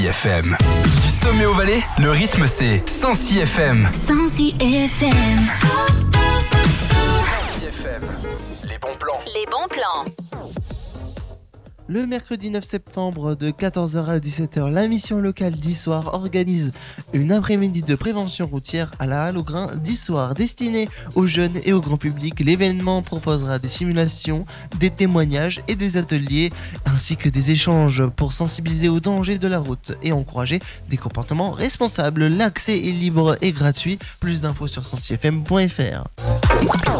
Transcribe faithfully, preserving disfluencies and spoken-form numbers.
F M. Du sommet au Valais, le rythme c'est cent six F M. cent six F M. cent six F M. Les bons plans. Les bons plans. Le mercredi neuf septembre de quatorze heures à dix-sept heures, la mission locale d'Issoire organise une après-midi de prévention routière à la Halle aux Grains d'Issoire. Destinée aux jeunes et au grand public, l'événement proposera des simulations, des témoignages et des ateliers, ainsi que des échanges pour sensibiliser aux dangers de la route et encourager des comportements responsables. L'accès est libre et gratuit. Plus d'infos sur cent six F M point F R.